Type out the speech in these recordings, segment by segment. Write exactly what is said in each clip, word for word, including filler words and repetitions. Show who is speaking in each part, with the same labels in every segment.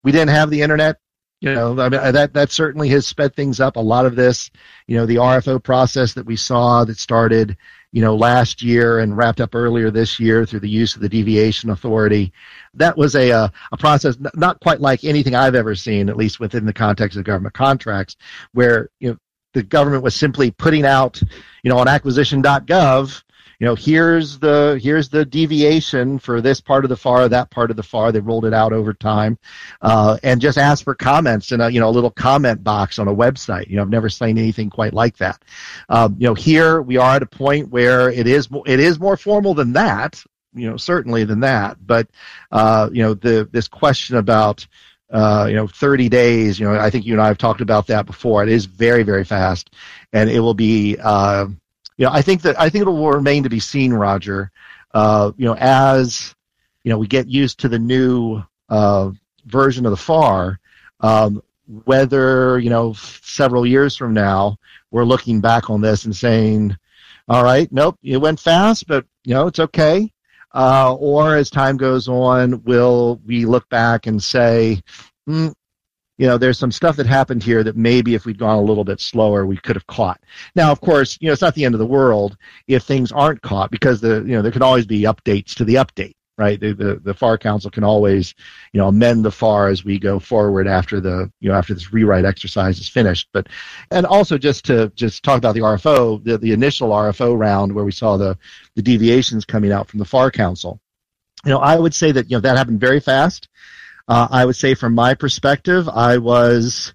Speaker 1: we didn't have the internet. You know, I mean, that that certainly has sped things up. A lot of this, you know, the R F O process that we saw that started, you know, last year and wrapped up earlier this year through the use of the deviation authority, that was a a, a process not quite like anything I've ever seen, at least within the context of government contracts, where, you know, the government was simply putting out, you know, on acquisition dot gov, you know, here's the here's the deviation for this part of the F A R, that part of the F A R. They rolled it out over time, uh, and just asked for comments in a, you know, a little comment box on a website. You know, I've never seen anything quite like that. Um, you know, here we are at a point where it is it is more formal than that. You know, certainly than that. But uh, you know, the this question about uh, you know, thirty days. You know, I think you and I have talked about that before. It is very very fast, and it will be. Uh, You know, I think that I think it will remain to be seen, Roger. Uh, you know, as you know, we get used to the new uh, version of the F A R. Um, whether you know, f- several years from now, we're looking back on this and saying, "All right, nope, it went fast, but you know, it's okay." Uh, or as time goes on, will we look back and say, hmm, you know, there's some stuff that happened here that maybe if we'd gone a little bit slower, we could have caught. Now, of course, you know, it's not the end of the world if things aren't caught, because the, you know, there can always be updates to the update, right? The, the, the F A R Council can always, you know, amend the F A R as we go forward after the, you know, after this rewrite exercise is finished. But, and also just to just talk about the R F O, the, the initial R F O round where we saw the, the deviations coming out from the F A R Council. You know, I would say that, you know, that happened very fast. Uh, I would say from my perspective, I was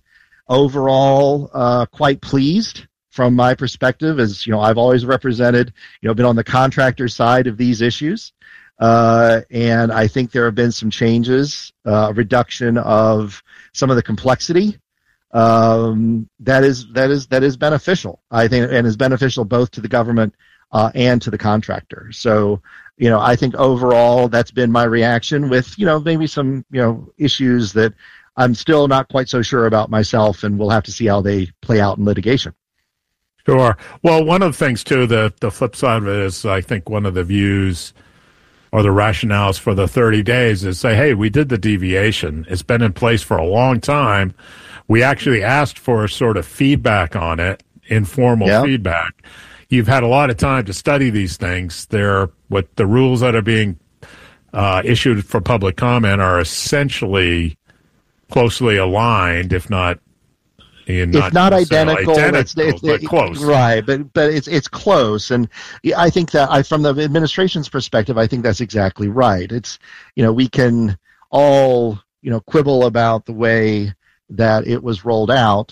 Speaker 1: overall uh, quite pleased from my perspective, as, you know, I've always represented, you know, been on the contractor side of these issues. Uh, and I think there have been some changes, uh, reduction of some of the complexity. Um, that is, that is, that is beneficial, I think, and is beneficial both to the government uh, and to the contractor. So, you know, I think overall that's been my reaction, with, you know, maybe some, you know, issues that I'm still not quite so sure about myself, and we'll have to see how they play out in litigation.
Speaker 2: Sure. Well, one of the things, too, the, the flip side of it is, I think one of the views or the rationales for the thirty days is say, hey, we did the deviation. It's been in place for a long time. We actually asked for sort of feedback on it, informal yeah. feedback. You've had a lot of time to study these things. They're what the rules that are being uh, issued for public comment are essentially closely aligned, if not, in
Speaker 1: it's not,
Speaker 2: not
Speaker 1: identical.
Speaker 2: identical
Speaker 1: it's, it's,
Speaker 2: but
Speaker 1: it,
Speaker 2: close,
Speaker 1: right? But but it's it's close, and I think that I, from the administration's perspective, I think that's exactly right. It's, you know, we can all, you know, quibble about the way that it was rolled out.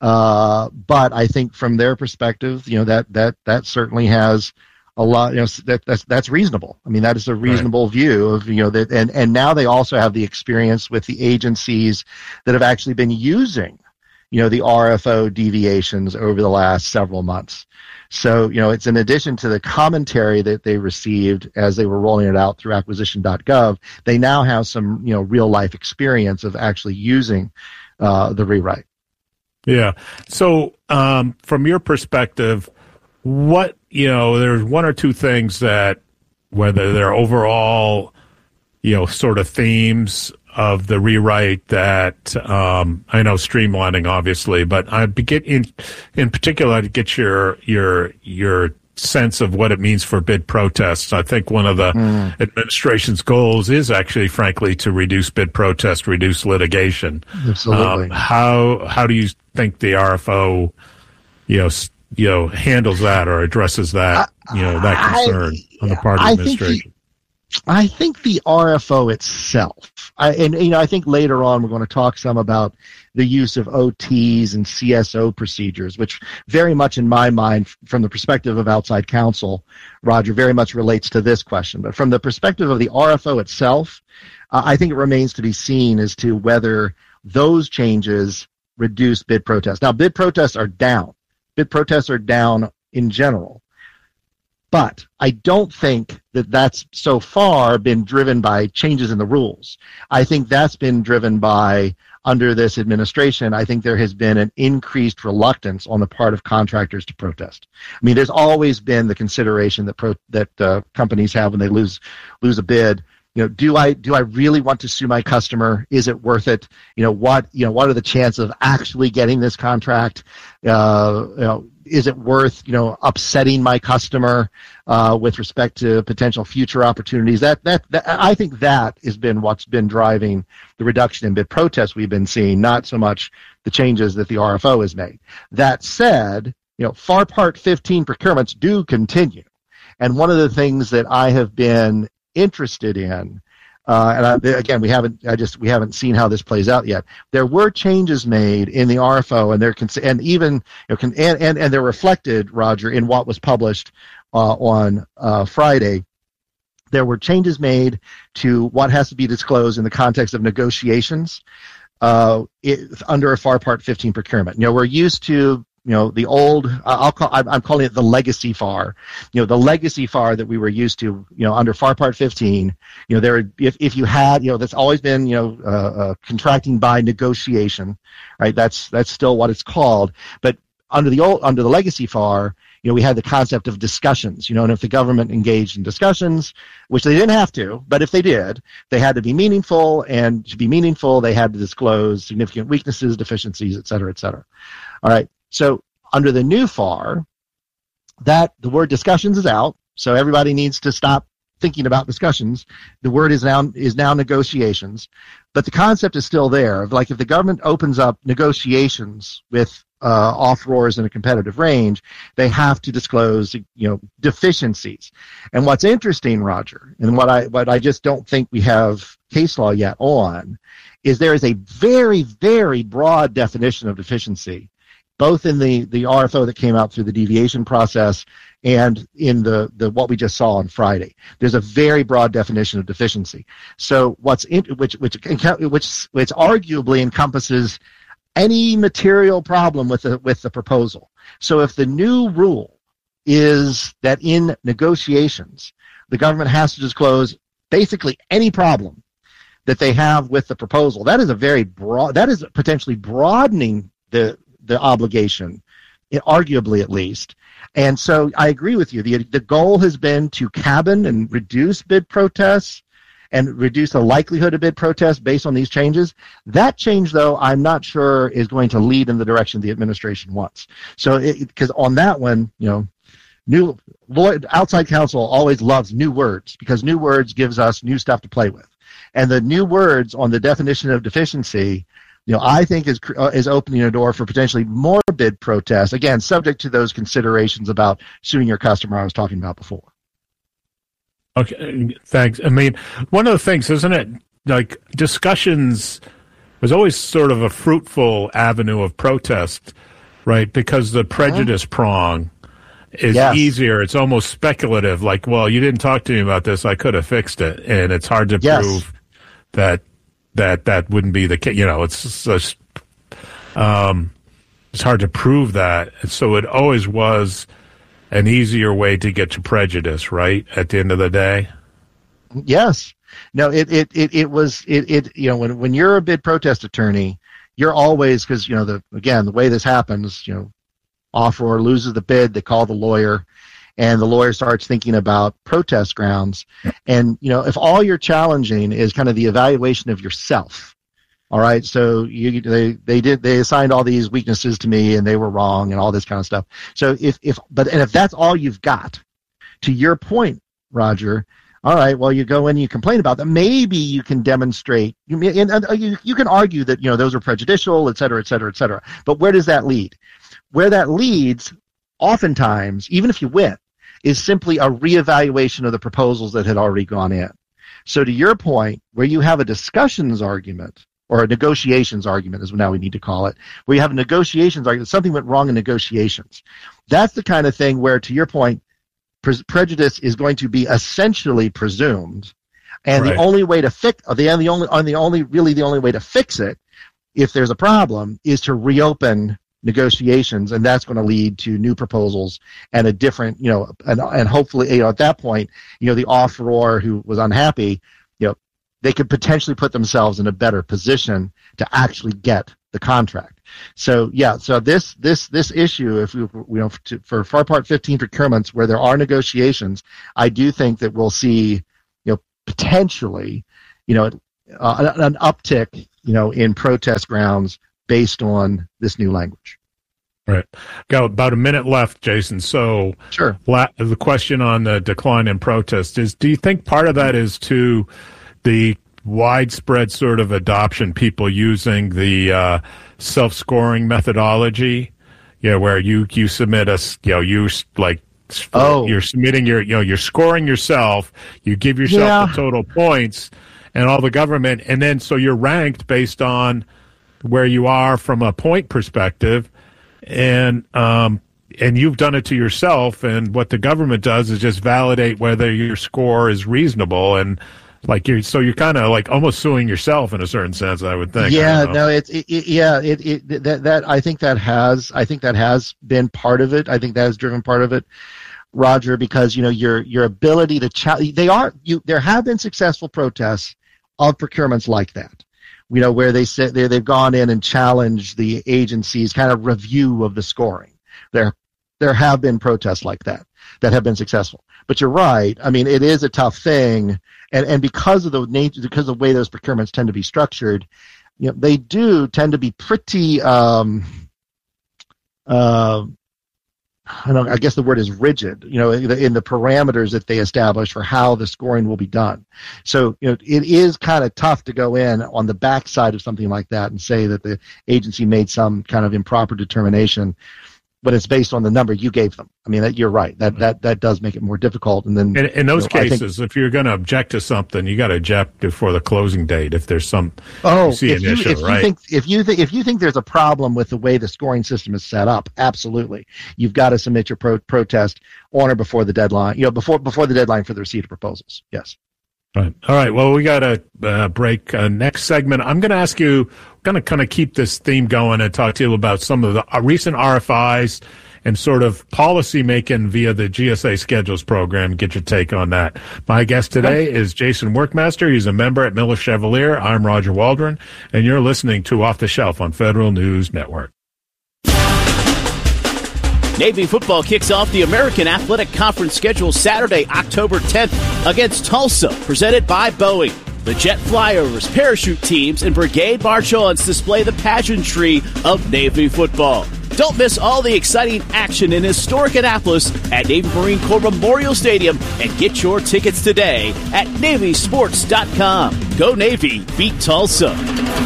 Speaker 1: Uh, but I think from their perspective, you know, that, that, that certainly has a lot, you know, that, that's, that's reasonable. I mean, that is a reasonable right. view of, you know, that, and, and now they also have the experience with the agencies that have actually been using, you know, the R F O deviations over the last several months. So, you know, it's in addition to the commentary that they received as they were rolling it out through acquisition dot gov, they now have some, you know, real life experience of actually using, uh, the rewrite.
Speaker 2: Yeah. So, um, from your perspective, what, you know, there's one or two things that, whether they're overall, you know, sort of themes of the rewrite that, um, I know streamlining, obviously, but I'd get in, in particular, to get your, your, your sense of what it means for bid protests. I think one of the mm. administration's goals is actually, frankly, to reduce bid protest, reduce litigation.
Speaker 1: Absolutely.
Speaker 2: Um, how how do you think the R F O, you know, you know, handles that or addresses that, you know, that concern I, on the part of the administration?
Speaker 1: I think the R F O itself, I, and you know, I think later on we're going to talk some about the use of O Ts and C S O procedures, which very much in my mind, from the perspective of outside counsel, Roger, very much relates to this question. But from the perspective of the R F O itself, uh, I think it remains to be seen as to whether those changes reduce bid protests. Now, bid protests are down. Bid protests are down in general. But I don't think that that's so far been driven by changes in the rules. I think that's been driven by, under this administration, I think there has been an increased reluctance on the part of contractors to protest. I mean, there's always been the consideration that pro, that uh, companies have when they lose lose a bid, You know, do I do I really want to sue my customer? Is it worth it? You know, what you know, what are the chances of actually getting this contract? Uh, you know, is it worth you know upsetting my customer uh, with respect to potential future opportunities? That, that that I think that has been what's been driving the reduction in bid protests we've been seeing, not so much the changes that the R F O has made. That said, you know, FAR Part fifteen procurements do continue, and one of the things that I have been interested in, uh, and I, again, we haven't. I just we haven't seen how this plays out yet. There were changes made in the R F O, and they're cons- and even you know, can, and, and and they're reflected, Roger, in what was published uh, on uh, Friday. There were changes made to what has to be disclosed in the context of negotiations uh, it, under a FAR Part fifteen procurement. You know, we're used to. You know, the old, I'll call, I'm calling it the legacy FAR. You know, the legacy FAR that we were used to, you know, under FAR Part fifteen, you know, there, if, if you had, you know, that's always been, you know, uh, uh, contracting by negotiation, right? That's, that's still what it's called. But under the old, under the legacy FAR, you know, we had the concept of discussions, you know, and if the government engaged in discussions, which they didn't have to, but if they did, they had to be meaningful, and to be meaningful, they had to disclose significant weaknesses, deficiencies, et cetera, et cetera. All right. So under the new FAR, that the word discussions is out, so everybody needs to stop thinking about discussions. The word is now is now negotiations, but the concept is still there. Of like if the government opens up negotiations with uh, off-roars in a competitive range, they have to disclose, you know, deficiencies. And what's interesting, Roger, and what I what I just don't think we have case law yet on, is there is a very very broad definition of deficiency, both in the, the R F O that came out through the deviation process and in the, the what we just saw on Friday. There's a very broad definition of deficiency. So what's in, which which which which arguably encompasses any material problem with the with the proposal. So if the new rule is that in negotiations the government has to disclose basically any problem that they have with the proposal, that is a very broad, that is potentially broadening the the obligation, arguably at least. And so I agree with you. The, the goal has been to cabin and reduce bid protests and reduce the likelihood of bid protests based on these changes. That change, though, I'm not sure is going to lead in the direction the administration wants. So, because on that one, you know, new outside counsel always loves new words, because new words gives us new stuff to play with. And the new words on the definition of deficiency, you know, I think is uh, is opening a door for potentially more bid protests, again, subject to those considerations about suing your customer I was talking about before.
Speaker 2: Okay, thanks. I mean, one of the things, isn't it, like discussions was always sort of a fruitful avenue of protest, right? Because the prejudice uh-huh. prong is yes. easier. It's almost speculative, like, well, you didn't talk to me about this, I could have fixed it. And it's hard to yes. prove that that that wouldn't be the case. You know, it's just, um, it's hard to prove that. And so it always was an easier way to get to prejudice, right, at the end of the day?
Speaker 1: Yes. No, it it, it, it was, it, it you know, when, when you're a bid protest attorney, you're always, because, you know, the again, the way this happens, you know, offeror loses the bid, they call the lawyer, and the lawyer starts thinking about protest grounds. And, you know, if all you're challenging is kind of the evaluation of yourself, all right, so you, they, they did, they assigned all these weaknesses to me and they were wrong and all this kind of stuff. So if, if, but, and if that's all you've got, to your point, Roger, all right, well, you go in and you complain about them. Maybe you can demonstrate, you, and, and you, you can argue that, you know, those are prejudicial, et cetera, et cetera, et cetera. But where does that lead? Where that leads, oftentimes, even if you win, is simply a reevaluation of the proposals that had already gone in. So to your point, where you have a discussions argument, or a negotiations argument is now we need to call it, where you have a negotiations argument, something went wrong in negotiations. That's the kind of thing where, to your point, pre- prejudice is going to be essentially presumed, and right. the only way to fix, the, the only, on the only, really the only way to fix it, if there's a problem, is to reopen negotiations, and that's going to lead to new proposals and a different, you know, and, and hopefully, you know, at that point, you know, the offeror who was unhappy, you know, they could potentially put themselves in a better position to actually get the contract. So yeah, so this this this issue, if we, you know, to, for FAR Part fifteen procurements where there are negotiations, I do think that we'll see, you know, potentially, you know, uh, an uptick, you know, in protest grounds based on this new language.
Speaker 2: Right. Got about a minute left, Jason. So
Speaker 1: sure.
Speaker 2: La- the question on the decline in protest is, do you think part of that is to the widespread sort of adoption, people using the uh, self-scoring methodology, you know, where you, you submit a, you know, you like,
Speaker 1: oh.
Speaker 2: you're submitting your, you know, you're scoring yourself, you give yourself
Speaker 1: yeah.
Speaker 2: the total points and all the government, and then so you're ranked based on where you are from a point perspective. And um, and you've done it to yourself, and what the government does is just validate whether your score is reasonable, and like you're so you're kind of like almost suing yourself in a certain sense, I would think.
Speaker 1: Yeah, no, it's it, it, yeah, it, it that that I think that has I think that has been part of it. I think that has driven part of it, Roger, because you know your your ability to challenge. They are you. There have been successful protests of procurements like that. You know, where they sit there, they've gone in and challenged the agency's kind of review of the scoring. There, there have been protests like that that have been successful. But you're right. I mean, it is a tough thing, and and because of the nature, because of the way those procurements tend to be structured, you know, they do tend to be pretty. Um, uh, I don't. I guess the word is rigid. You know, in the, in the parameters that they establish for how the scoring will be done. So, you know, it is kind of tough to go in on the backside of something like that and say that the agency made some kind of improper determination, but it's based on the number you gave them. I mean, that, you're right. That that that does make it more difficult. And then
Speaker 2: in, in those
Speaker 1: you know,
Speaker 2: cases,
Speaker 1: think,
Speaker 2: if you're going to object to something, you got to object before the closing date. If there's some
Speaker 1: oh,
Speaker 2: you see
Speaker 1: if
Speaker 2: an
Speaker 1: you,
Speaker 2: issue,
Speaker 1: if
Speaker 2: right?
Speaker 1: You think, if you think if you think there's a problem with the way the scoring system is set up, absolutely, you've got to submit your pro- protest on or before the deadline. You know, before before the deadline for the receipt of proposals. Yes.
Speaker 2: Right. All right. Well, we got to uh, break. Uh, next segment, I'm going to ask you, going to kind of keep this theme going and talk to you about some of the uh, recent R F Is and sort of policy making via the G S A Schedules program. Get your take on that. My guest today is Jason Workmaster. He's a member at Miller Chevalier. I'm Roger Waldron, and you're listening to Off the Shelf on Federal News Network.
Speaker 3: Navy football kicks off the American Athletic Conference schedule Saturday, October tenth against Tulsa, presented by Boeing. The jet flyovers, parachute teams, and brigade march-ons display the pageantry of Navy football. Don't miss all the exciting action in historic Annapolis at Navy Marine Corps Memorial Stadium and get your tickets today at Navy Sports dot com. Go Navy, beat Tulsa.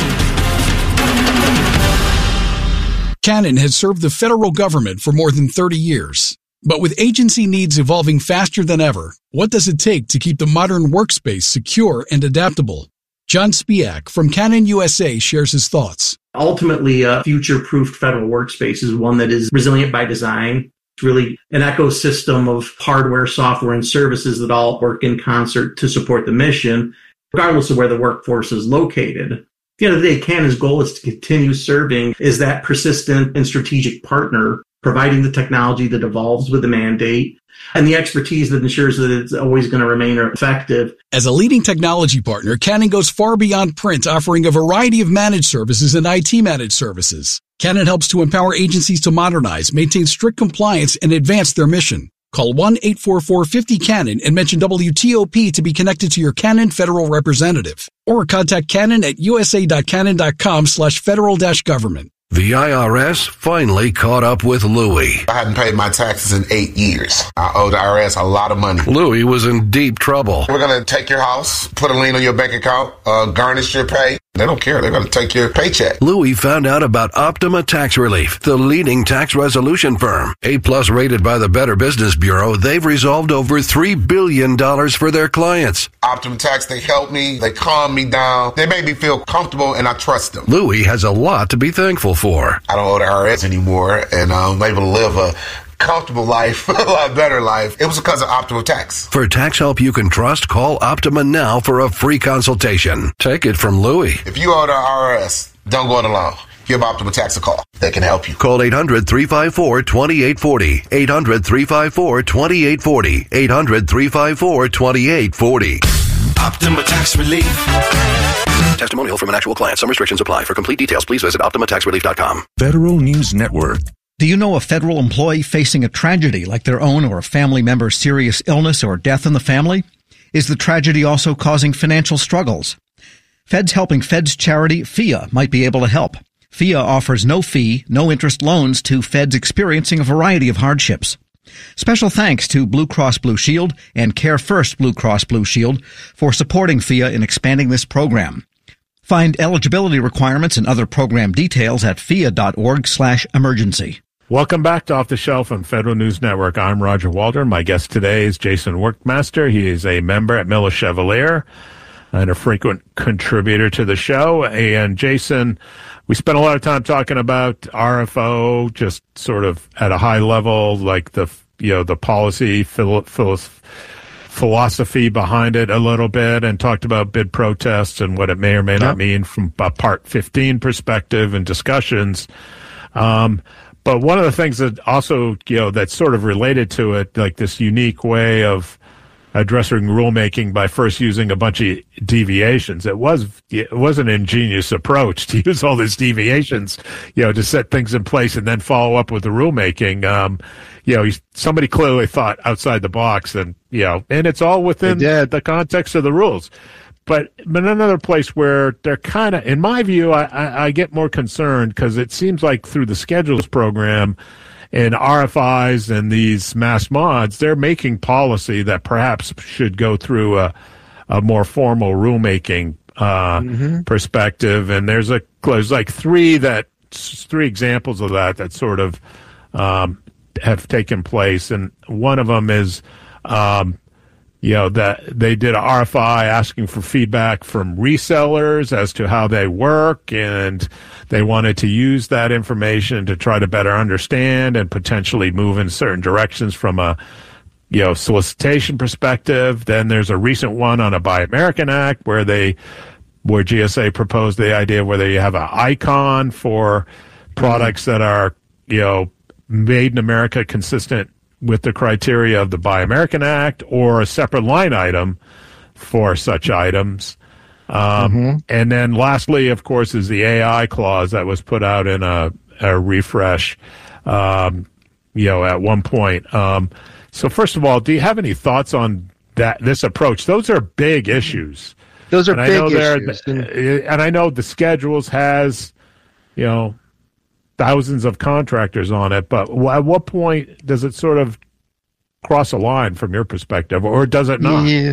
Speaker 4: Canon has served the federal government for more than thirty years. But with agency needs evolving faster than ever, what does it take to keep the modern workspace secure and adaptable? John Spiak from Canon U S A shares his thoughts.
Speaker 5: Ultimately, a future-proofed federal workspace is one that is resilient by design. It's really an ecosystem of hardware, software, and services that all work in concert to support the mission, regardless of where the workforce is located. At the end of the day, Canon's goal is to continue serving as that persistent and strategic partner, providing the technology that evolves with the mandate and the expertise that ensures that it's always going to remain effective.
Speaker 4: As a leading technology partner, Canon goes far beyond print, offering a variety of managed services and I T managed services. Canon helps to empower agencies to modernize, maintain strict compliance, and advance their mission. Call one eight four four five zero Canon and mention W T O P to be connected to your Canon federal representative. Or contact Canon at usa.canon.com slash federal dash government.
Speaker 6: The I R S finally caught up with Louie.
Speaker 7: I hadn't paid my taxes in eight years. I owe the I R S a lot of money.
Speaker 6: Louie was in deep trouble.
Speaker 7: We're going to take your house, put a lien on your bank account, uh, garnish your pay. They don't care. They're going to take your paycheck.
Speaker 6: Louie found out about Optima Tax Relief, the leading tax resolution firm. A-plus rated by the Better Business Bureau, they've resolved over three billion dollars for their clients.
Speaker 7: Optima Tax, they help me. They calm me down. They make me feel comfortable, and I trust them.
Speaker 6: Louie has a lot to be thankful for.
Speaker 7: I don't owe the I R S anymore, and I'm able to live a comfortable life, a lot better life. It was because of Optima Tax.
Speaker 6: For tax help you can trust, call Optima now for a free consultation. Take it from Louie.
Speaker 7: If you owe the I R S, don't go it alone. Give Optima Tax a call. They can help you.
Speaker 6: Call eight hundred, three five four, two eight four zero. eight hundred, three five four, two eight four zero. eight hundred, three five four, two eight four zero.
Speaker 8: Optima Tax Relief.
Speaker 6: Testimonial from an actual client. Some restrictions apply. For complete details, please visit optima tax relief dot com.
Speaker 9: Federal News Network.
Speaker 10: Do you know a federal employee facing a tragedy like their own or a family member's serious illness or death in the family?
Speaker 9: Is the tragedy also causing financial struggles? Feds Helping Feds charity F I A might be able to help. F I A offers no fee, no interest loans to feds experiencing a variety of hardships. Special thanks to Blue Cross Blue Shield and Care First Blue Cross Blue Shield for supporting F I A in expanding this program. Find eligibility requirements and other program details at fia.org slash emergency.
Speaker 2: Welcome back to Off the Shelf on Federal News Network. I'm Roger Waldron. My guest today is Jason Workmaster. He is a member at Miller Chevalier and a frequent contributor to the show. And Jason, we spent a lot of time talking about R F O, just sort of at a high level, like the, you know, the policy, philo- philo- philosophy behind it a little bit, and talked about bid protests and what it may or may not mean from a Part fifteen perspective and discussions. Um, but one of the things that also, you know, that's sort of related to it, like this unique way of addressing rulemaking by first using a bunch of deviations. It was it was an ingenious approach to use all these deviations, you know, to set things in place and then follow up with the rulemaking. Um, you know, somebody clearly thought outside the box, and you know, and it's all within the context of the rules. But but another place where they're kind of, in my view, I, I, I get more concerned because it seems like through the schedules program and R F Is and these mass mods, they're making policy that perhaps should go through a, a more formal rulemaking uh, mm-hmm. perspective. And there's a there's like three that three examples of that that sort of um, have taken place, and one of them is. Um, You know, that they did an R F I asking for feedback from resellers as to how they work, and they wanted to use that information to try to better understand and potentially move in certain directions from a, you know, solicitation perspective. Then there's a recent one on a Buy American Act where they, where G S A proposed the idea whether you have an icon for products that are, you know, made in America consistent with the criteria of the Buy American Act, or a separate line item for such items. Um, mm-hmm. And then lastly, of course, is the A I clause that was put out in a, a refresh, um, you know, at one point. Um, so first of all, do you have any thoughts on that, this approach? Those are big issues.
Speaker 1: Those are
Speaker 2: and
Speaker 1: big
Speaker 2: I know
Speaker 1: issues.
Speaker 2: And, and I know the schedules has, you know, thousands of contractors on it, but at what point does it sort of cross a line from your perspective, or does it not?
Speaker 1: Yeah,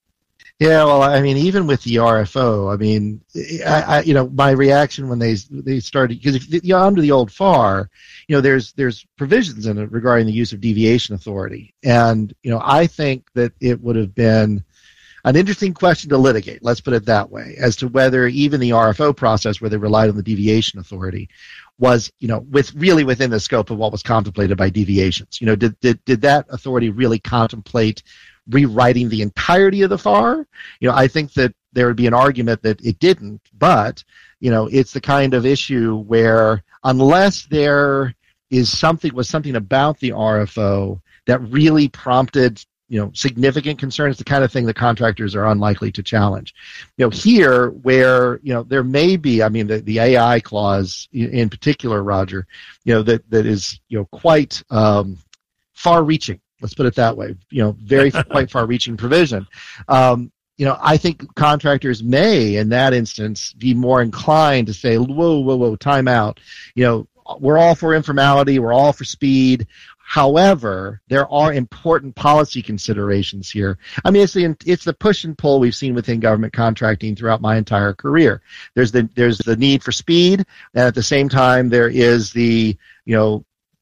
Speaker 1: yeah. Well, I mean, even with the R F O, I mean, I, I you know, my reaction when they they started, because if you know, under the old F A R, you know, there's there's provisions in it regarding the use of deviation authority, and you know, I think that it would have been an interesting question to litigate, let's put it that way, as to whether even the R F O process, where they relied on the deviation authority, was, you know, with really within the scope of what was contemplated by deviations. You know, did did, did that authority really contemplate rewriting the entirety of the F A R? You know, I think that there would be an argument that it didn't, but, you know, it's the kind of issue where unless there is something, was something about the R F O that really prompted, you know, significant concerns, the kind of thing that contractors are unlikely to challenge. You know, here where, you know, there may be, I mean, the, the A I clause in particular, Roger, you know, that, that is, you know, quite um, far-reaching, let's put it that way, you know, very quite far-reaching provision. Um, you know, I think contractors may, in that instance, be more inclined to say, whoa, whoa, whoa, time out. You know, we're all for informality, we're all for speed. However, there are important policy considerations here. I mean, it's the it's the push and pull we've seen within government contracting throughout my entire career. There's the there's the need for speed, and at the same time, there is the you know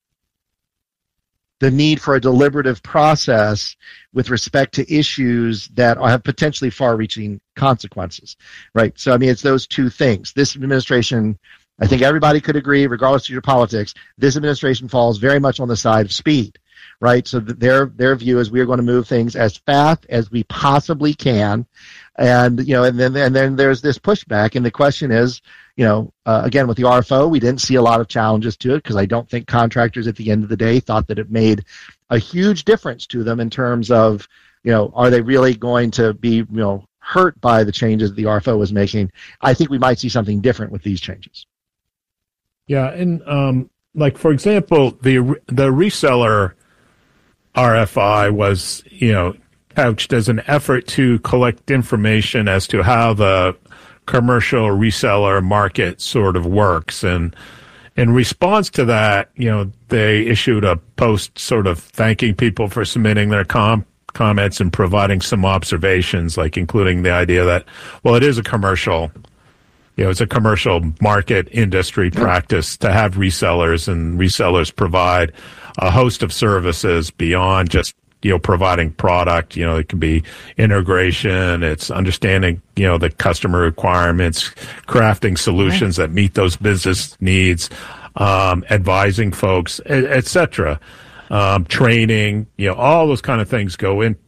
Speaker 1: the need for a deliberative process with respect to issues that have potentially far-reaching consequences. Right. So, I mean, it's those two things. This administration, I think everybody could agree, regardless of your politics, this administration falls very much on the side of speed, right? So their their view is we are going to move things as fast as we possibly can, and you know, and then and then there's this pushback, and the question is, you know, uh, again with the R F O, we didn't see a lot of challenges to it because I don't think contractors at the end of the day thought that it made a huge difference to them in terms of, you know, are they really going to be, you know, hurt by the changes the R F O was making? I think we might see something different with these changes.
Speaker 2: Yeah, and um, like for example, the the reseller R F I was, you know, couched as an effort to collect information as to how the commercial reseller market sort of works. And in response to that, you know, they issued a post sort of thanking people for submitting their com- comments and providing some observations, like including the idea that, well, it is a commercial, you know, it's a commercial market industry practice to have resellers, and resellers provide a host of services beyond just, you know, providing product. You know, it can be integration, it's understanding, you know, the customer requirements, crafting solutions that meet those business needs, um, advising folks, et cetera. Um, training, you know, all those kind of things go in,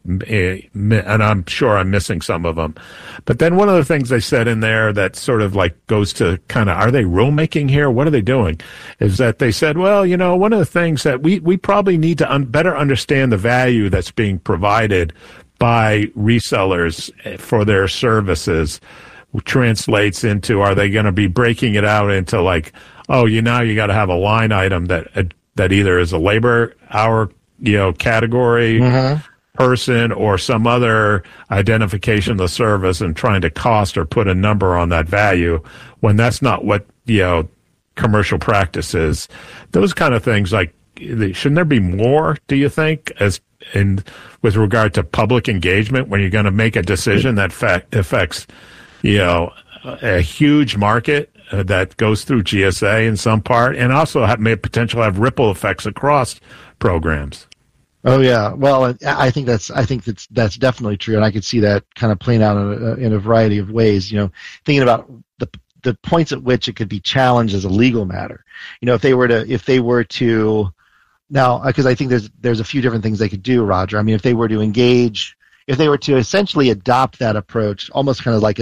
Speaker 2: and I'm sure I'm missing some of them. But then one of the things they said in there that sort of like goes to kind of, are they rulemaking here? What are they doing? Is that they said, well, you know, one of the things that we, we probably need to un- better understand the value that's being provided by resellers for their services, which translates into, are they going to be breaking it out into like, oh, you know, you got to have a line item that, uh, that either is a labor hour, you know, category mm-hmm. person or some other identification of the service, and trying to cost or put a number on that value when that's not what, you know, commercial practice is. Those kind of things, like, shouldn't there be more, do you think, as in with regard to public engagement when you're going to make a decision that fa- affects, you know, a huge market Uh, that goes through G S A in some part, and also have, may potentially have ripple effects across programs.
Speaker 1: Oh yeah, well, I think that's I think that's that's definitely true, and I could see that kind of playing out in a, in a variety of ways. You know, thinking about the the points at which it could be challenged as a legal matter. You know, if they were to if they were to now, because I think there's there's a few different things they could do, Roger. I mean, if they were to engage, if they were to essentially adopt that approach, almost kind of like a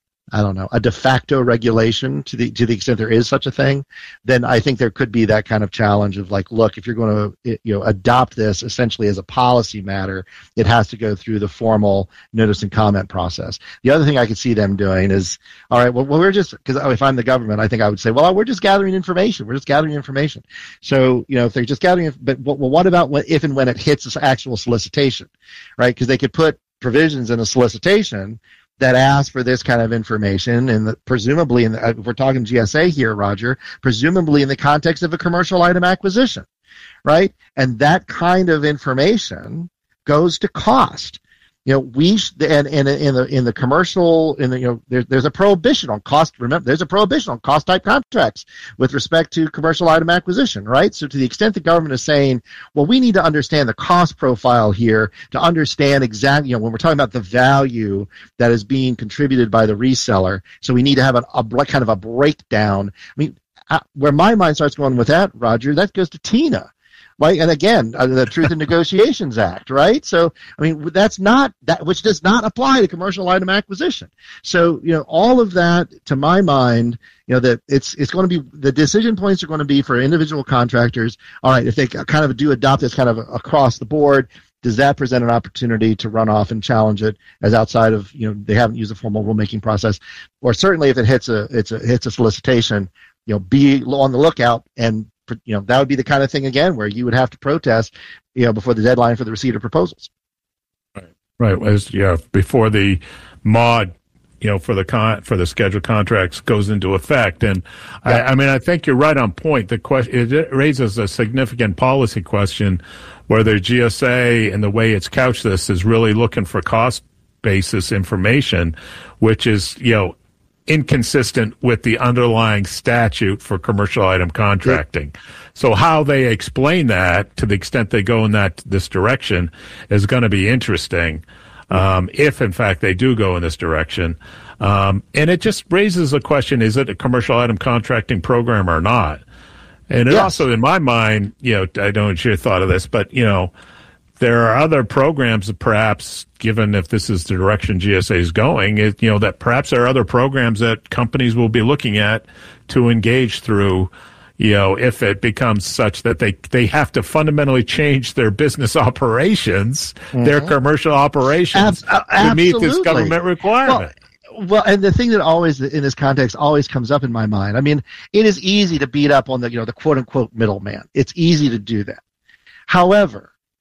Speaker 1: I don't know, a de facto regulation to the to the extent there is such a thing, then I think there could be that kind of challenge of like, look, if you're going to you know adopt this essentially as a policy matter, it has to go through the formal notice and comment process. The other thing I could see them doing is, all right, well, well we're just, because if I'm the government, I think I would say, well, we're just gathering information. We're just gathering information. So, you know, if they're just gathering, but well, what about when, if and when it hits this actual solicitation, right? Because they could put provisions in a solicitation that ask for this kind of information, and the, presumably, in the, if we're talking G S A here, Roger, presumably in the context of a commercial item acquisition, right? And that kind of information goes to cost. You know, we sh- and, and in the in the commercial, in the you know, there's there's a prohibition on cost. Remember, there's a prohibition on cost type contracts with respect to commercial item acquisition, right? So to the extent the government is saying, well, we need to understand the cost profile here to understand exactly, you know, when we're talking about the value that is being contributed by the reseller, so we need to have an, a kind of a breakdown. I mean, I, where my mind starts going with that, Roger, that goes to TINA. Right, and again, uh, the Truth in Negotiations Act, right? So, I mean, that's not that, which does not apply to commercial item acquisition. So, you know, all of that, to my mind, you know, that it's it's going to be, the decision points are going to be for individual contractors. All right, if they kind of do adopt this kind of across the board, does that present an opportunity to run off and challenge it as outside of, you know, they haven't used a formal rulemaking process, or certainly if it hits a it's a hits a solicitation, you know, be on the lookout. And you know, that would be the kind of thing, again, where you would have to protest, you know, before the deadline for the receipt of proposals.
Speaker 2: Right. Right. As, yeah, before the M O D, you know, for the con- for the scheduled contracts goes into effect. And yeah. I, I mean, I think you're right on point. The question, it raises a significant policy question whether G S A and the way it's couched this is really looking for cost basis information, which is, you know, inconsistent with the underlying statute for commercial item contracting. So how they explain that, to the extent they go in that this direction, is going to be interesting, um, if in fact they do go in this direction. Um, and it just raises a question: is it a commercial item contracting program or not? And it yes. also, in my mind, you know, I don't know what your thought of this, but you know, there are other programs that perhaps, given if this is the direction G S A is going, it, you know, that perhaps there are other programs that companies will be looking at to engage through, you know, if it becomes such that they, they have to fundamentally change their business operations, mm-hmm. their commercial operations Ab- to meet this government requirement.
Speaker 1: Well, Well, and the thing that always, in this context, always comes up in my mind, I mean, it is easy to beat up on the, you know, the quote-unquote middleman. It's easy to do that. However,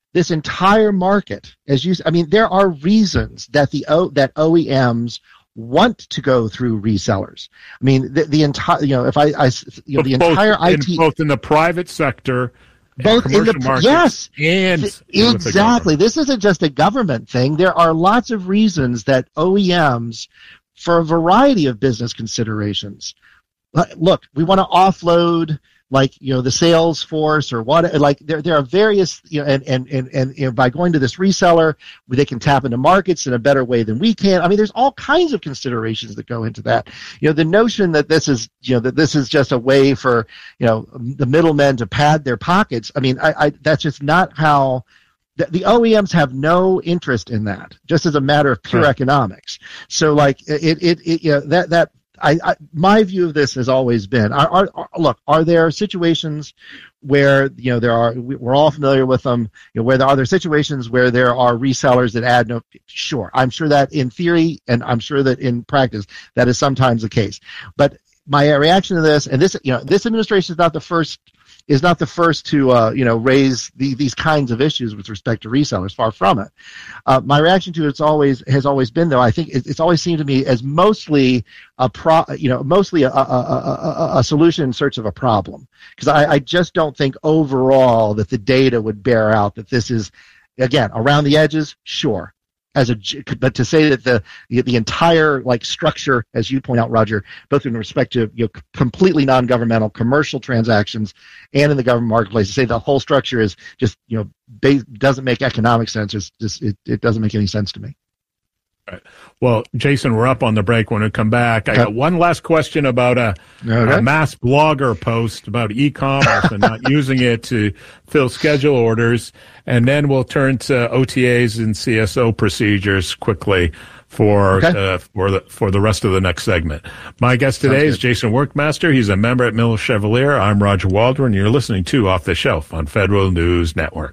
Speaker 1: this entire market, as you, I mean, there are reasons that the o, that O E Ms want to go through resellers. I mean, the, the entire, you know, if I, I you know, the
Speaker 2: both
Speaker 1: entire I T,
Speaker 2: in, both in the private sector,
Speaker 1: both in the
Speaker 2: markets,
Speaker 1: yes,
Speaker 2: and
Speaker 1: th- exactly. This isn't just a government thing. There are lots of reasons that O E Ms, for a variety of business considerations, look, we want to offload, like, you know, the sales force or what, like there there are various, you know, and and and, and you know, by going to this reseller, they can tap into markets in a better way than we can. I mean, there's all kinds of considerations that go into that. You know, the notion that this is, you know, that this is just a way for, you know, the middlemen to pad their pockets. I mean, I, I that's just not how. The, the O E Ms have no interest in that, just as a matter of pure right. economics. So, like, it, it, it, you know, that that. I, I, my view of this has always been, are, are, are, look, are there situations where, you know, there are, we're all familiar with them, you know, where there are there situations where there are resellers that add no, sure, I'm sure that in theory, and I'm sure that in practice, that is sometimes the case. But my reaction to this, and this, you know, this administration is not the first, is not the first to, uh, you know, raise the, these kinds of issues with respect to resellers. Far from it. Uh, my reaction to it's always has always been, though, I think it, it's always seemed to me as mostly a pro, you know, mostly a, a, a, a, a solution in search of a problem. Because I, I just don't think overall that the data would bear out that this is, again, around the edges, sure. As a, but to say that the the entire like structure, as you point out, Roger, both in respect to, you know, completely non-governmental commercial transactions and in the government marketplace, to say the whole structure is just, you know, base, doesn't make economic sense. It's just it, it doesn't make any sense to me.
Speaker 2: Right. Well, Jason, we're up on the break. When we come back, I got one last question about a, okay. a mass blogger post about e-commerce and not using it to fill schedule orders, and then we'll turn to O T As and C S O procedures quickly for okay. uh, for the for the rest of the next segment. My guest today is Jason Workmaster. He's a member at Miller Chevalier. I'm Roger Waldron. You're listening to Off the Shelf on Federal News Network.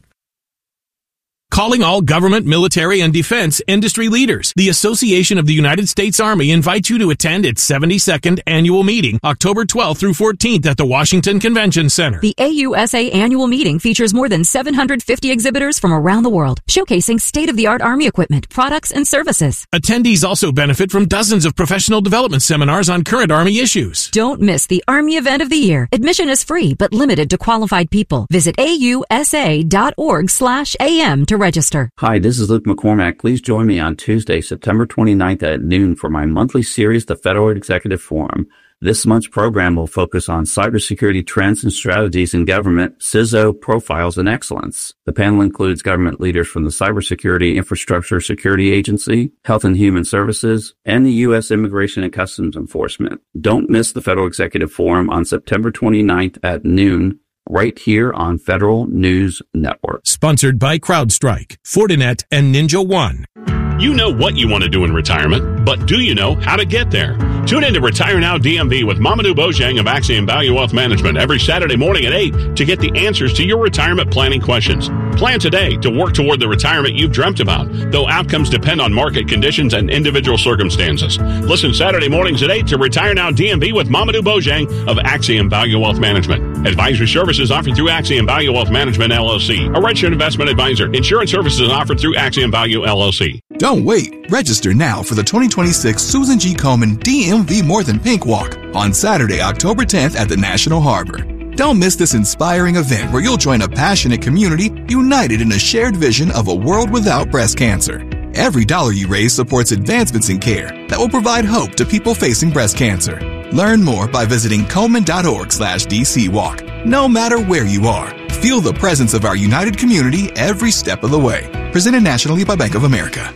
Speaker 10: Calling all government, military, and defense industry leaders. The Association of the United States Army invites you to attend its seventy-second annual meeting, October twelfth through fourteenth at the Washington Convention Center.
Speaker 11: The A U S A annual meeting features more than seven hundred fifty exhibitors from around the world, showcasing state-of-the-art Army equipment, products, and services.
Speaker 10: Attendees also benefit from dozens of professional development seminars on current Army issues.
Speaker 11: Don't miss the Army event of the year. Admission is free, but limited to qualified people. Visit ausa.org slash AM to register.
Speaker 12: Hi, this is Luke McCormack. Please join me on Tuesday, September twenty-ninth at noon for my monthly series, The Federal Executive Forum. This month's program will focus on cybersecurity trends and strategies in government, C I S O, profiles, and excellence. The panel includes government leaders from the Cybersecurity Infrastructure Security Agency, Health and Human Services, and the U S Immigration and Customs Enforcement. Don't miss the Federal Executive Forum on September twenty-ninth at noon, right here on Federal News Network.
Speaker 10: Sponsored by CrowdStrike, Fortinet, and Ninja One.
Speaker 13: You know what you want to do in retirement, but do you know how to get there? Tune in to Retire Now D M V with Mamadou Bojang of Axiom Value Wealth Management every Saturday morning at eight to get the answers to your retirement planning questions. Plan today to work toward the retirement you've dreamt about, though outcomes depend on market conditions and individual circumstances. Listen Saturday mornings at eight to Retire Now D M V with Mamadou Bojang of Axiom Value Wealth Management. Advisory services offered through Axiom Value Wealth Management, L L C, a registered investment advisor. Insurance services offered through Axiom Value, L L C.
Speaker 14: Don't wait. Register now for the twenty twenty-six Susan G. Komen D M V More Than Pink Walk on Saturday, October tenth at the National Harbor. Don't miss this inspiring event where you'll join a passionate community united in a shared vision of a world without breast cancer. Every dollar you raise supports advancements in care that will provide hope to people facing breast cancer. Learn more by visiting Komen.org slash DC Walk. No matter where you are, feel the presence of our united community every step of the way. Presented nationally by Bank of America.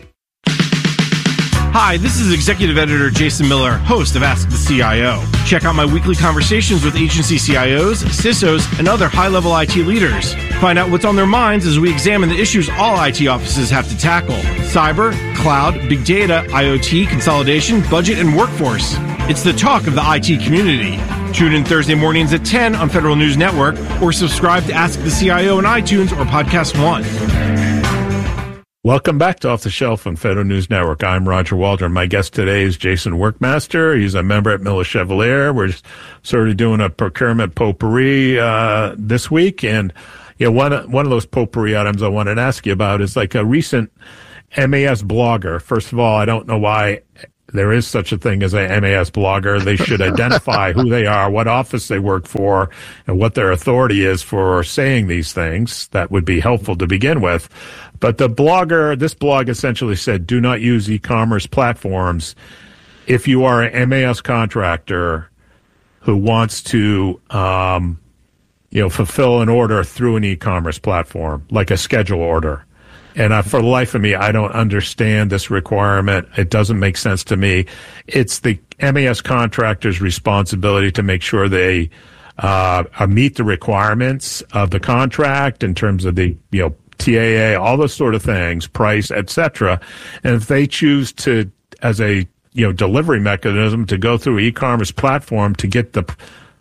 Speaker 15: Hi, this is Executive Editor Jason Miller, host of Ask the C I O. Check out my weekly conversations with agency C I Os, C I S Os, and other high-level I T leaders. Find out what's on their minds as we examine the issues all I T offices have to tackle. Cyber, cloud, big data, IoT, consolidation, budget, and workforce. It's the talk of the I T community. Tune in Thursday mornings at ten on Federal News Network or subscribe to Ask the C I O on iTunes or Podcast One.
Speaker 2: Welcome back to Off the Shelf on Federal News Network. I'm Roger Waldron. My guest today is Jason Workmaster. He's a member at Miller Chevalier. We're sort of doing a procurement potpourri uh, this week. And you know, one, one of those potpourri items I wanted to ask you about is like a recent M A S blogger. First of all, I don't know why there is such a thing as a M A S blogger. They should identify who they are, what office they work for, and what their authority is for saying these things. That would be helpful to begin with. But the blogger, this blog essentially said, do not use e-commerce platforms if you are an M A S contractor who wants to, um, you know, fulfill an order through an e-commerce platform, like a schedule order. And I, for the life of me, I don't understand this requirement. It doesn't make sense to me. It's the M A S contractor's responsibility to make sure they uh, meet the requirements of the contract in terms of the, you know, T A A, all those sort of things, price, et cetera. And if they choose to, as a, you know, delivery mechanism, to go through e-commerce platform to get the p-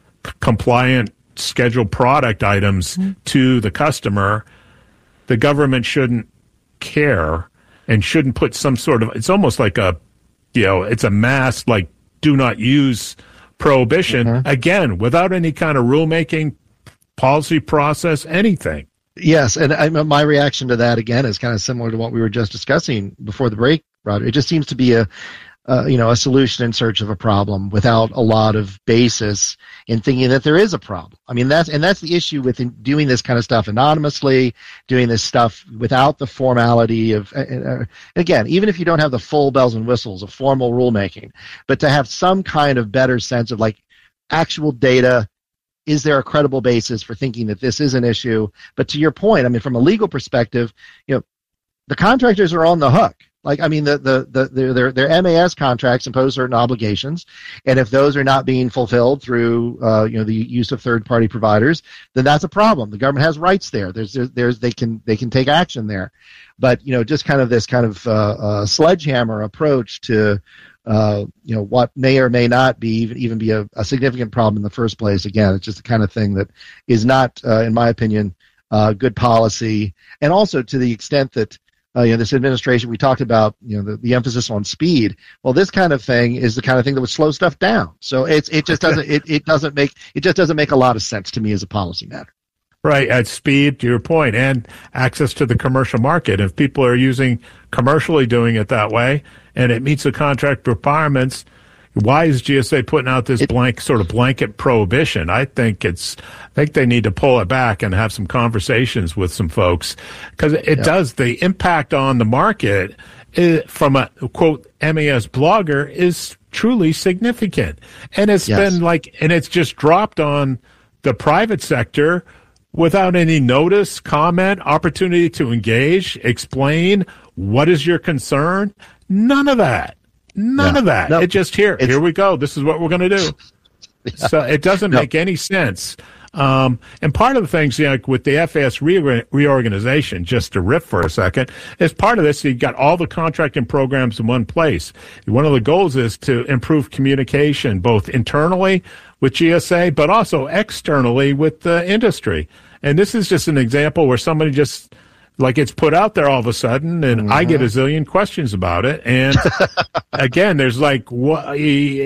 Speaker 2: compliant scheduled product items mm-hmm. to the customer, the government shouldn't care and shouldn't put some sort of, it's almost like a, you know, it's a mass, like, do not use prohibition, mm-hmm. again, without any kind of rulemaking, policy process, anything.
Speaker 1: Yes, and I, my reaction to that, again, is kind of similar to what we were just discussing before the break, Roger. It just seems to be a, uh, you know, a solution in search of a problem without a lot of basis in thinking that there is a problem. I mean, that's and that's the issue with doing this kind of stuff anonymously, doing this stuff without the formality of, uh, uh, again, even if you don't have the full bells and whistles of formal rulemaking, but to have some kind of better sense of like actual data. Is there a credible basis for thinking that this is an issue? But to your point, I mean, from a legal perspective, you know, the contractors are on the hook. Like, I mean, the the the their their, their M A S contracts impose certain obligations, and if those are not being fulfilled through, uh, you know, the use of third-party providers, then that's a problem. The government has rights there. There's there's, there's they can they can take action there. But you know, just kind of this kind of uh, uh, sledgehammer approach to. Uh, you know, what may or may not be even, even be a, a significant problem in the first place. Again, it's just the kind of thing that is not, uh, in my opinion, uh, good policy. And also to the extent that, uh, you know, this administration, we talked about, you know, the, the emphasis on speed. Well, this kind of thing is the kind of thing that would slow stuff down. So it's, it just doesn't, it, it doesn't make, it just doesn't make a lot of sense to me as a policy matter.
Speaker 2: Right, at speed, to your point, and access to the commercial market. If people are using commercially doing it that way, and it meets the contract requirements, why is G S A putting out this blank sort of blanket prohibition? I think it's, I think they need to pull it back and have some conversations with some folks, because it yeah. does, the impact on the market is, from a, quote, M A S blogger is truly significant. And it's yes. been like, and it's just dropped on the private sector without any notice, comment, opportunity to engage, explain, what is your concern? None of that. None yeah. of that. No, it just, here, here we go. This is what we're going to do. Yeah. So it doesn't no. make any sense. Um, and part of the things, you know, like with the F A S re- reorganization, just to riff for a second, is part of this, you've got all the contracting programs in one place. One of the goals is to improve communication, both internally with G S A, but also externally with the industry. And this is just an example where somebody just, like, it's put out there all of a sudden, and mm-hmm. I get a zillion questions about it. And again, there's like, what, uh,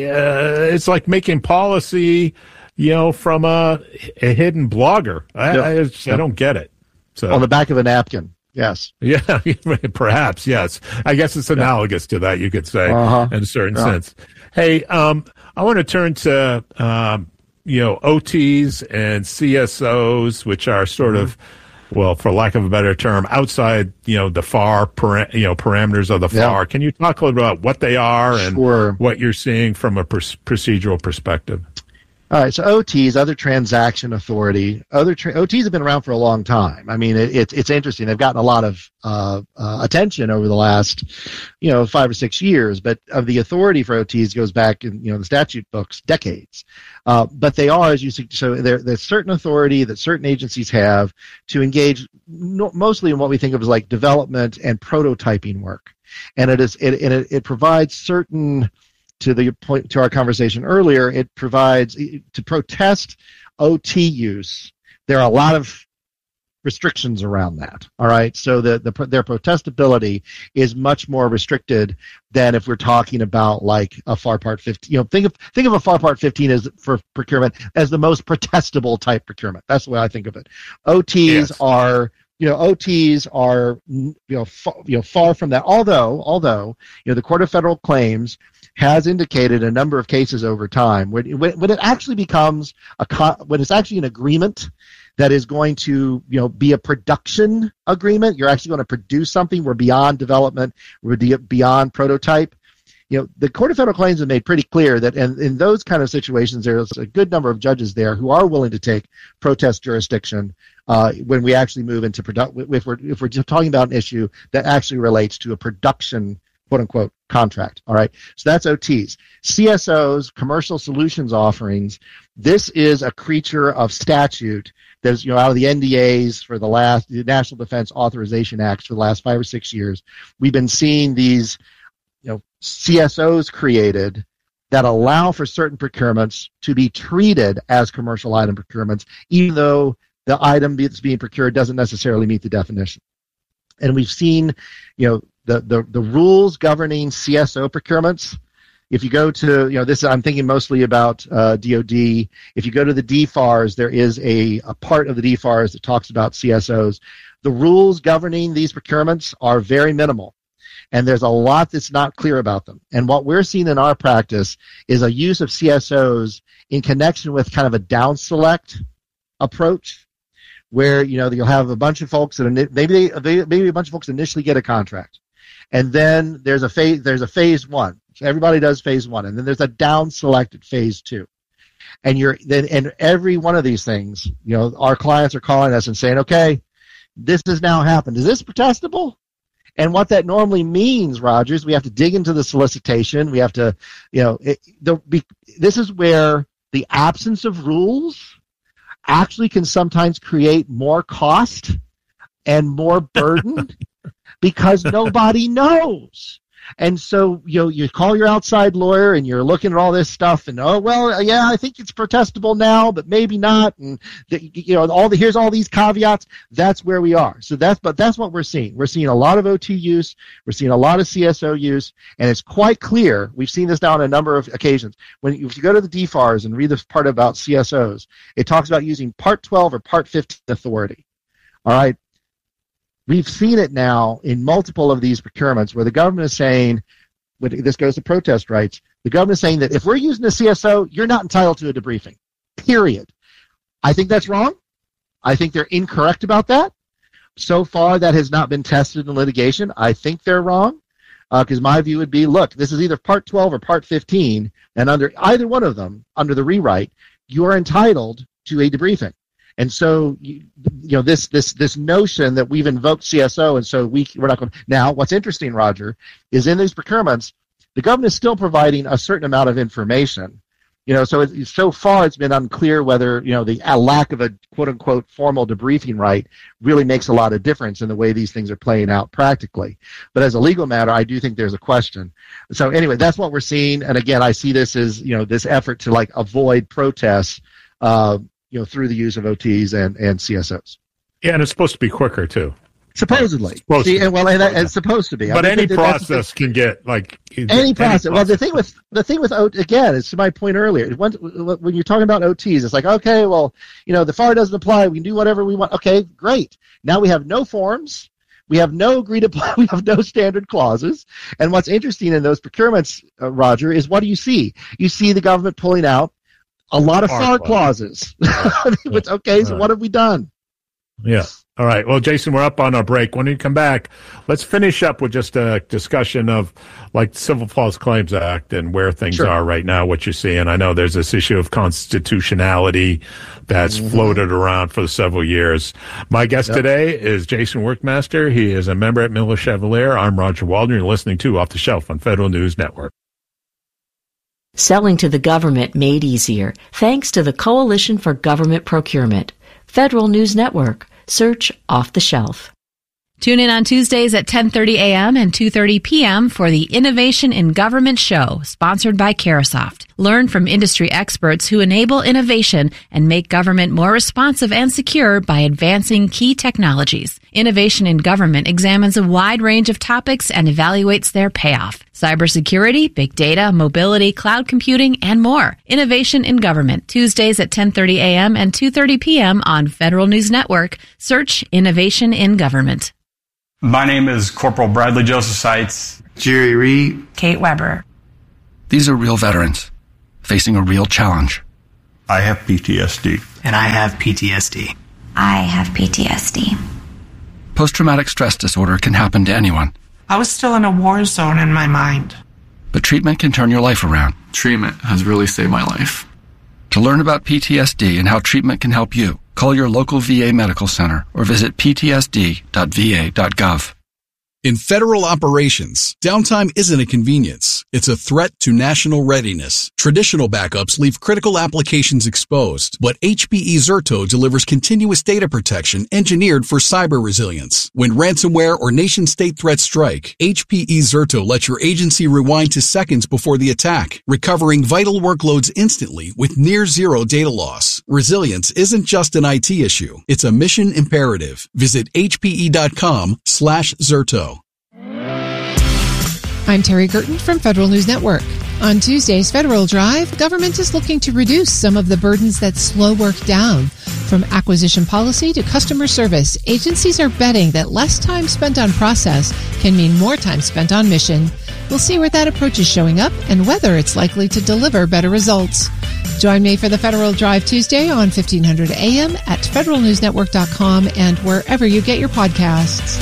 Speaker 2: it's like making policy, you know, from a, a hidden blogger. I, yep. I, just, yep. I don't get it. So
Speaker 1: on the back of a napkin. Yes.
Speaker 2: Yeah, perhaps, yes. I guess it's analogous yeah. to that, you could say, uh-huh. in a certain yeah. sense. Hey, um, I want to turn to, um, you know, O Ts and C S Os, which are sort mm-hmm. of, well, for lack of a better term, outside, you know, the F A R, para- you know, parameters of the F A R. Yeah. Can you talk a little about what they are and
Speaker 1: sure.
Speaker 2: what you're seeing from a pr- procedural perspective?
Speaker 1: All right, so O Ts, other transaction authority, other tra- O Ts have been around for a long time. I mean, it, it, it's interesting. They've gotten a lot of uh, uh, attention over the last, you know, five or six years. But of the authority for O Ts goes back in, you know, the statute books, decades. Uh, but they are, as you see, so there, there's certain authority that certain agencies have to engage no, mostly in what we think of as like development and prototyping work, and it is it and it, it provides certain. To the point to our conversation earlier, it provides to protest O T use. There are a lot of restrictions around that. All right, so the, the their protestability is much more restricted than if we're talking about like a FAR Part fifteen. You know, think of think of a FAR Part fifteen as for procurement as the most protestable type procurement. That's the way I think of it. O Ts yes. are you know O Ts are you know fa- you know far from that. Although although you know the Court of Federal Claims has indicated a number of cases over time when when, when it actually becomes a co- when it's actually an agreement that is going to, you know, be a production agreement. You're actually going to produce something. We're beyond development. We're de- beyond prototype. You know, the Court of Federal Claims have made pretty clear that in, in those kind of situations, there's a good number of judges there who are willing to take protest jurisdiction uh, when we actually move into production. If we're if we're just talking about an issue that actually relates to a production, quote unquote, contract. All right. So that's O Ts. C S Os, commercial solutions offerings. This is a creature of statute. There's, you know, out of the N D As for the last, the National Defense Authorization Acts for the last five or six years, we've been seeing these, you know, C S Os created that allow for certain procurements to be treated as commercial item procurements, even though the item that's being procured doesn't necessarily meet the definition. And we've seen, you know, the, the, the rules governing C S O procurements. If you go to, you know, this, I'm thinking mostly about uh, D O D. If you go to the D FARs, there is a, a part of the D FARs that talks about C S Os. The rules governing these procurements are very minimal, and there's a lot that's not clear about them. And what we're seeing in our practice is a use of C S Os in connection with kind of a down select approach, where, you know, you'll have a bunch of folks that maybe they, maybe a bunch of folks initially get a contract, and then there's a phase there's a phase one. So everybody does phase one, and then there's a down selected phase two. And you're then and every one of these things, you know, our clients are calling us and saying, okay, this has now happened. Is this protestable? And what that normally means, Rogers, we have to dig into the solicitation. We have to, you know, it, the, be, this is where the absence of rules actually can sometimes create more cost and more burden because nobody knows. And so, you know, you call your outside lawyer and you're looking at all this stuff and, oh, well, yeah, I think it's protestable now, but maybe not. And, the, you know, all the, here's all these caveats. That's where we are. So that's, but that's what we're seeing. We're seeing a lot of O T use. We're seeing a lot of C S O use. And it's quite clear. We've seen this now on a number of occasions. When you, if you go to the D FARs and read this part about C S Os, it talks about using Part twelve or Part fifteen authority. All right. We've seen it now in multiple of these procurements where the government is saying, when this goes to protest rights, the government is saying that if we're using a C S O, you're not entitled to a debriefing, period. I think that's wrong. I think they're incorrect about that. So far, that has not been tested in litigation. I think they're wrong because uh, my view would be, look, this is either Part twelve or Part fifteen, and under either one of them, under the rewrite, you are entitled to a debriefing. And so, you, you know, this this this notion that we've invoked C S O, and so we we're not going to. Now, what's interesting, Roger, is in these procurements, the government is still providing a certain amount of information. You know, so it, so far it's been unclear whether, you know, the a lack of a quote unquote formal debriefing right really makes a lot of difference in the way these things are playing out practically. But as a legal matter, I do think there's a question. So anyway, that's what we're seeing. And again, I see this as, you know, this effort to like avoid protests. Uh, you know, through the use of O Ts and, and C S Os.
Speaker 2: Yeah, and it's supposed to be quicker, too.
Speaker 1: Supposedly.
Speaker 2: Supposed
Speaker 1: See,
Speaker 2: to
Speaker 1: and, well, and that, it's supposed to be.
Speaker 2: But
Speaker 1: I mean,
Speaker 2: any
Speaker 1: that,
Speaker 2: process can get, like...
Speaker 1: Any process. Well, the thing with, the thing with, again, it's to my point earlier, when, when you're talking about O Ts, it's like, okay, well, you know, the FAR doesn't apply, we can do whatever we want. Okay, great. Now we have no forms, we have no agreed upon, we have no standard clauses, and what's interesting in those procurements, uh, Roger, is what do you see? You see the government pulling out a lot of FAR clauses. It's okay, so what have we done?
Speaker 2: Yeah. All right. Well, Jason, we're up on our break. When you come back, let's finish up with just a discussion of like Civil False Claims Act and where things sure. are right now, what you're seeing. I know there's this issue of constitutionality that's mm-hmm. floated around for several years. My guest yep. today is Jason Workmaster. He is a member at Miller Chevalier. I'm Roger Waldron. You're listening to Off the Shelf on Federal News Network.
Speaker 16: Selling to the government made easier thanks to the Coalition for Government Procurement. Federal News Network. Search Off the Shelf.
Speaker 17: Tune in on Tuesdays at ten thirty a.m. and two thirty p.m. for the Innovation in Government Show, sponsored by Carahsoft. Learn from industry experts who enable innovation and make government more responsive and secure by advancing key technologies. Innovation in Government examines a wide range of topics and evaluates their payoff. Cybersecurity, big data, mobility, cloud computing, and more. Innovation in Government, Tuesdays at ten thirty a.m. and two thirty p.m. on Federal News Network. Search Innovation in Government.
Speaker 18: My name is Corporal Bradley Joseph Seitz.
Speaker 19: Jerry Reed.
Speaker 17: Kate Weber.
Speaker 20: These are real veterans facing a real challenge.
Speaker 18: I have P T S D.
Speaker 19: And I have P T S D.
Speaker 21: I have P T S D.
Speaker 20: Post-traumatic stress disorder can happen to anyone.
Speaker 22: I was still in a war zone in my mind.
Speaker 20: But treatment can turn your life around.
Speaker 19: Treatment has really saved my life.
Speaker 20: To learn about P T S D and how treatment can help you, call your local V A medical center or visit p t s d dot v a dot gov.
Speaker 4: In federal operations, downtime isn't a convenience. It's a threat to national readiness. Traditional backups leave critical applications exposed, but H P E Zerto delivers continuous data protection engineered for cyber resilience. When ransomware or nation-state threats strike, H P E Zerto lets your agency rewind to seconds before the attack, recovering vital workloads instantly with near zero data loss. Resilience isn't just an I T issue. It's a mission imperative. Visit h p e dot com slash Zerto.
Speaker 23: I'm Terry Gerton from Federal News Network. On Tuesday's Federal Drive, government is looking to reduce some of the burdens that slow work down. From acquisition policy to customer service, agencies are betting that less time spent on process can mean more time spent on mission. We'll see where that approach is showing up and whether it's likely to deliver better results. Join me for the Federal Drive Tuesday on fifteen hundred A M at federal news network dot com and wherever you get your podcasts.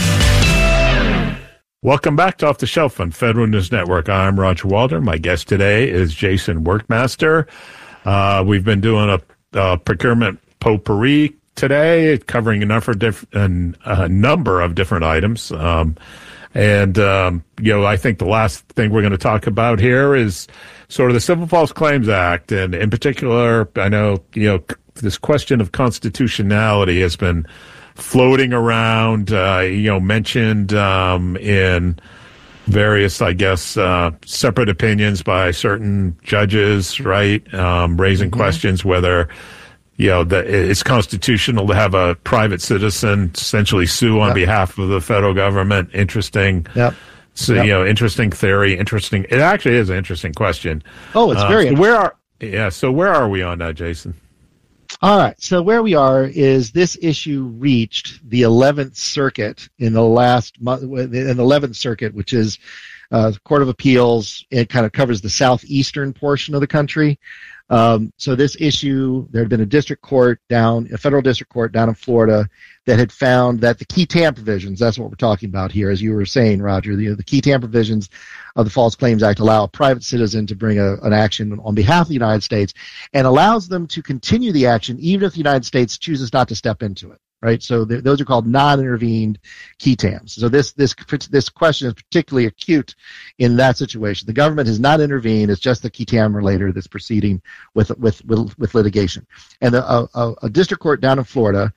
Speaker 2: Welcome back to Off the Shelf on Federal News Network. I'm Roger Walder. My guest today is Jason Workmaster. Uh, we've been doing a, a procurement potpourri today, covering a number of, diff- a number of different items. Um, and, um, you know, I think the last thing we're going to talk about here is sort of the Civil False Claims Act. And in particular, I know, you know, this question of constitutionality has been floating around, uh, you know, mentioned um, in various, I guess, uh, separate opinions by certain judges, right, um, raising mm-hmm. questions whether, you know, that it's constitutional to have a private citizen essentially sue on yep. behalf of the federal government. Interesting.
Speaker 1: Yep.
Speaker 2: So,
Speaker 1: yep.
Speaker 2: you know, interesting theory, interesting. It actually is an interesting question.
Speaker 1: Oh, it's
Speaker 2: uh,
Speaker 1: very
Speaker 2: so where are, yeah, so where are we on that, Jason?
Speaker 1: All right. So where we are is this issue reached the eleventh Circuit in the last month, in the eleventh Circuit, which is uh, the Court of Appeals. It kind of covers the southeastern portion of the country. Um, so this issue, there had been a district court down, a federal district court down in Florida that had found that the key TAM provisions, that's what we're talking about here, as you were saying, Roger, the, the key TAM provisions of the False Claims Act allow a private citizen to bring a, an action on behalf of the United States and allows them to continue the action even if the United States chooses not to step into it. Right, so th- those are called non-intervened key TAMs. So this this this question is particularly acute in that situation. The government has not intervened; it's just the key TAM relator that's proceeding with with with, with litigation. And the, a, a, a district court down in Florida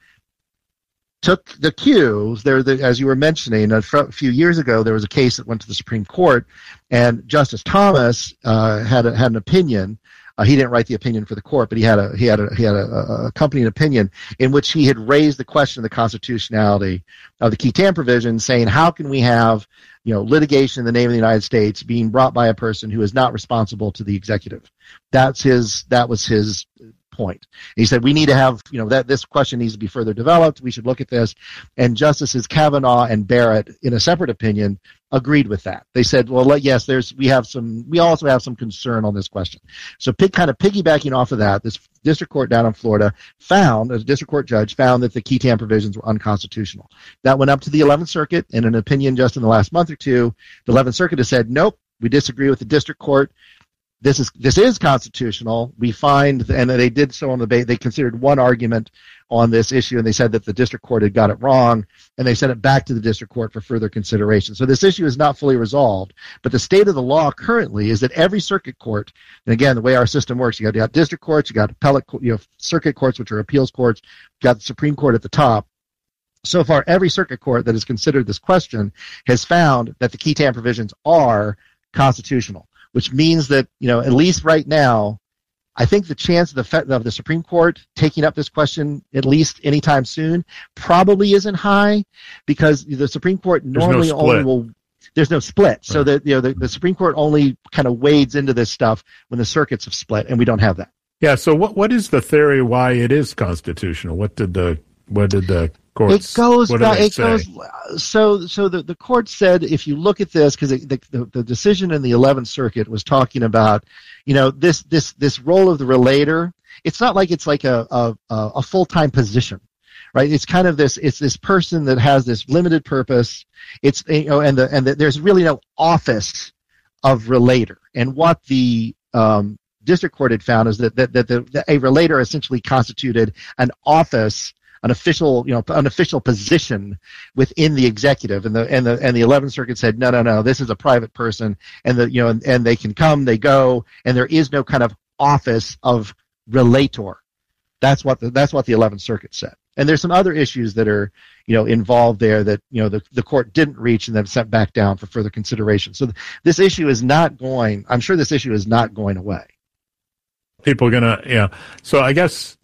Speaker 1: took the cues. There, the, as you were mentioning, a, f- a few years ago, there was a case that went to the Supreme Court, and Justice Thomas uh, had a, had an opinion. Uh, he didn't write the opinion for the court, but he had a he had a he had a, a accompanying opinion in which he had raised the question of the constitutionality of the key TAM provision, saying how can we have you know litigation in the name of the United States being brought by a person who is not responsible to the executive. That's his that was his point. He said we need to have you know that this question needs to be further developed. We should look at this, and Justices Kavanaugh and Barrett, in a separate opinion, agreed with that. They said, well, yes, there's we have some we also have some concern on this question. So pig, kind of piggybacking off of that, this district court down in Florida found, a district court judge found that the key TAM provisions were unconstitutional. That went up to the eleventh Circuit, and an opinion just in the last month or two, the eleventh Circuit has said, nope, we disagree with the district court. This is this is constitutional. We find, and they did so on the ba- they considered one argument on this issue, and they said that the district court had got it wrong, and they sent it back to the district court for further consideration. So this issue is not fully resolved, but the state of the law currently is that every circuit court, and again, the way our system works, you got, you got district courts, you got appellate, you know, circuit courts, which are appeals courts, you got the Supreme Court at the top. so far, every circuit court that has considered this question has found that the qui tam provisions are constitutional, which means that, you know, at least right now, I think the chance of the, of the Supreme Court taking up this question at least anytime soon probably isn't high, because the Supreme Court normally
Speaker 2: no
Speaker 1: only will. There's no split, so
Speaker 2: right.
Speaker 1: that you know the, the Supreme Court only kind of wades into this stuff when the circuits have split, and we don't have that.
Speaker 2: Yeah. So what what is the theory why it is constitutional? What did the what did the courts?
Speaker 1: It goes.
Speaker 2: What did they
Speaker 1: it
Speaker 2: say?
Speaker 1: goes. So so the the court said, if you look at this, because the, the the decision in the eleventh Circuit was talking about, you know, this this this role of the relator. It's not like it's like a a, a full time position. Right, it's kind of this. It's this person that has this limited purpose. It's you know, and the and the, there's really no office of relator. And what the um, district court had found is that that, that, the, that a relator essentially constituted an office, an official, you know, an official position within the executive. And the and the and the eleventh Circuit said, no, no, no, this is a private person, and the you know, and, and they can come, they go, and there is no kind of office of relator. That's what the that's what the eleventh Circuit said. And there's some other issues that are, you know, involved there that, you know, the, the court didn't reach and then sent back down for further consideration. So th- this issue is not going, I'm sure this issue is not going away.
Speaker 2: People are going to, yeah. So I guess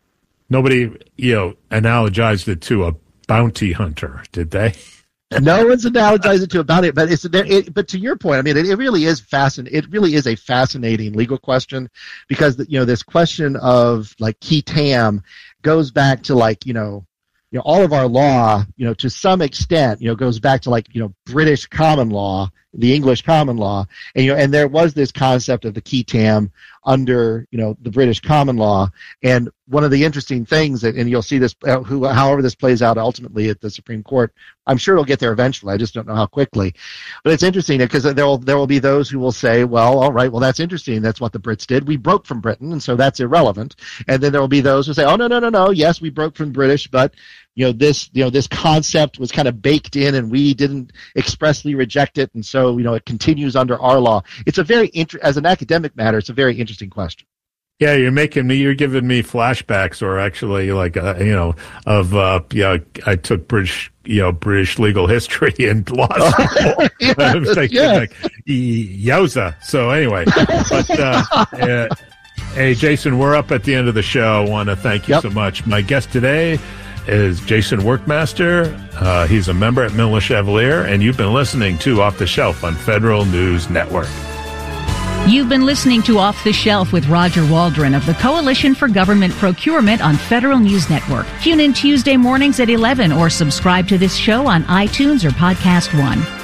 Speaker 2: nobody, you know, analogized it to a bounty hunter, did they?
Speaker 1: No one's analogized it to about it, but it's it, but to your point, I mean, it, it really is fascinating. It really is a fascinating legal question, because the, you know, this question of like qui tam goes back to like you know, you know, all of our law, you know, to some extent, you know, goes back to like you know, British common law, the English common law, and you know, and there was this concept of the qui tam under you know the British common law. And one of the interesting things that, and you'll see this, uh, who, however this plays out ultimately at the Supreme Court, I'm sure it'll get there eventually. I just don't know how quickly. But it's interesting because there will there will be those who will say, well, all right, well that's interesting. That's what the Brits did. We broke from Britain, and so that's irrelevant. And then there will be those who say, oh no no no no, yes, we broke from British, but you know this you know this concept was kind of baked in, and we didn't expressly reject it, and so you know it continues under our law. It's a very inter- as an academic matter, it's a very interesting question.
Speaker 2: Yeah, you're making me, you're giving me flashbacks, or actually, like, uh, you know, of, uh, yeah, I took British, you know, British legal history and law school.
Speaker 1: Yeah,
Speaker 2: I was thinking,
Speaker 1: yeah.
Speaker 2: like, yowza. So anyway, but, uh, uh, hey, Jason, we're up at the end of the show. I want to thank you
Speaker 1: Yep.
Speaker 2: so much. My guest today is Jason Workmaster. Uh, he's a member at Miller Chevalier, and you've been listening to Off the Shelf on Federal News Network.
Speaker 3: You've been listening to Off the Shelf with Roger Waldron of the Coalition for Government Procurement on Federal News Network. Tune in Tuesday mornings at eleven or subscribe to this show on iTunes or Podcast One.